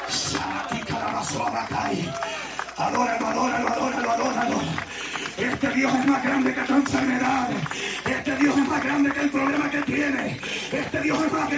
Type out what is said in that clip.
Adóralo, adóralo, adóralo, adóralo. Este Dios es más grande que tu enfermedad. Este Dios es más grande que el problema que tienes. Este Dios es más grande.